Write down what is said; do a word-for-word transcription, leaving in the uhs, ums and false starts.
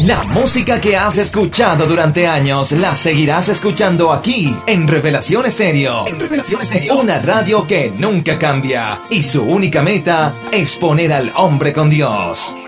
La música que has escuchado durante años la seguirás escuchando aquí en Revelación Estéreo. En Revelación Estéreo. Una radio que nunca cambia y su única meta es poner al hombre con Dios.